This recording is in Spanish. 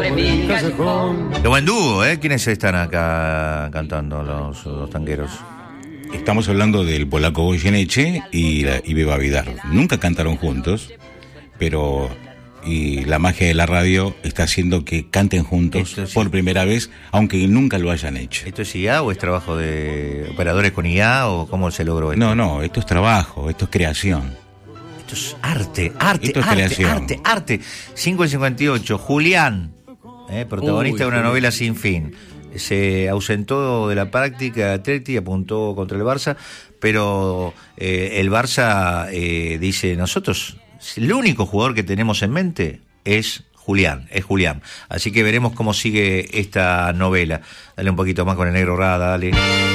sobre mi callejón. Qué buen dúo, ¿eh? ¿Quiénes están acá cantando los tangueros? Estamos hablando del polaco Goyeneche y Beba Vidar. Nunca cantaron juntos, pero y la magia de la radio está haciendo que canten juntos Sí. por primera vez, aunque nunca lo hayan hecho. ¿Esto es IA o es trabajo de operadores con IA o cómo se logró esto? No, esto es trabajo, esto es creación. Esto es arte. Esto es creación. Arte. 5:58, Julián, protagonista de una novela sin fin. Se ausentó de la práctica, Atleti apuntó contra el Barça, pero el Barça dice, nosotros, el único jugador que tenemos en mente es Julián. Así que veremos cómo sigue esta novela. Dale un poquito más con el negro Rada, dale.